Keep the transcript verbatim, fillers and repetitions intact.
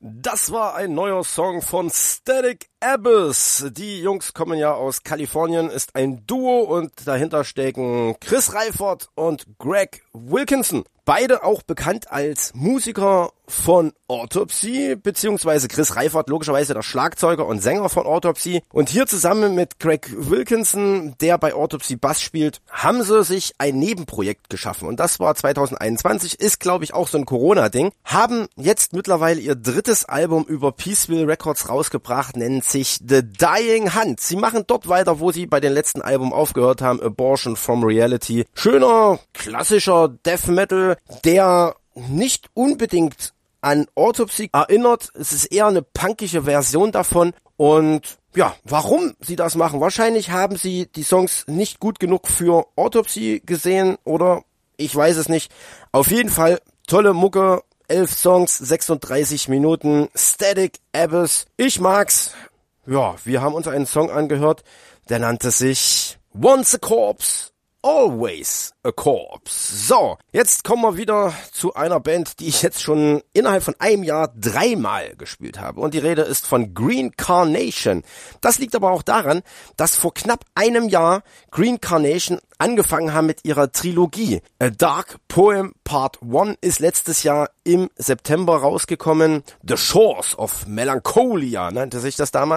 Das war ein neuer Song von Static Abyss. Die Jungs kommen ja aus Kalifornien, ist ein Duo und dahinter stecken Chris Reifert und Greg Wilkinson. Beide auch bekannt als Musiker von Autopsy, beziehungsweise Chris Reifert logischerweise der Schlagzeuger und Sänger von Autopsy. Und hier zusammen mit Greg Wilkinson, der bei Autopsy Bass spielt, haben sie sich ein Nebenprojekt geschaffen. Und das war zwanzig einundzwanzig, ist glaube ich auch so ein Corona-Ding. Haben jetzt mittlerweile ihr drittes Album über Peaceville Records rausgebracht, nennt sich The Dying Hunt. Sie machen dort weiter, wo sie bei den letzten Album aufgehört haben, Abortion from Reality. Schöner, klassischer Death Metal, der nicht unbedingt an Autopsy erinnert. Es ist eher eine punkige Version davon. Und ja, warum sie das machen? Wahrscheinlich haben sie die Songs nicht gut genug für Autopsy gesehen oder ich weiß es nicht. Auf jeden Fall tolle Mucke, elf Songs, sechsunddreißig Minuten, Static Abyss. Ich mag's. Ja, wir haben uns einen Song angehört, der nannte sich Once a Corpse, Always a Corpse. So, jetzt kommen wir wieder zu einer Band, die ich jetzt schon innerhalb von einem Jahr dreimal gespielt habe. Und die Rede ist von Green Carnation. Das liegt aber auch daran, dass vor knapp einem Jahr Green Carnation angefangen haben mit ihrer Trilogie. A Dark Poem Part eins ist letztes Jahr im September rausgekommen. The Shores of Melancholia nannte sich das damals.